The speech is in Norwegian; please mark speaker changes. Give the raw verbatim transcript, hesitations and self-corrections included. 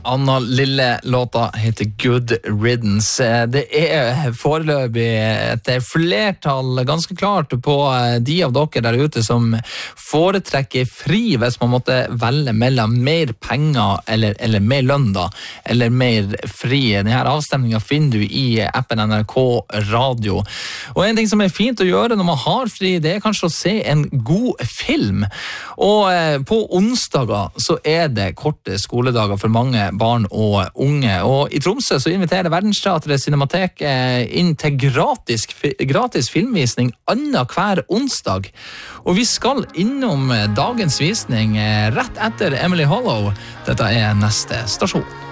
Speaker 1: Anna Lille låta heter Good Riddance. Det er foreløpig et flertall ganske klart på de av dere der ute som foretrekker fri hvis man måtte velge mellom mer penger eller, eller mer lønn da, eller mer fri. Denne avstemningen finner du i appen N R K Radio. Og en ting som er fint å gjøre når man har fri, det er kanskje å se en god film. Og på onsdager så er det korte skoledager for mange barn og unge. Og i Tromsø så inviterer Verdensteatret Cinematek inn til gratis, gratis filmvisning annet hver onsdag. Og vi skal innom dagens visning rett etter Emily Hollow. Dette er neste stasjon.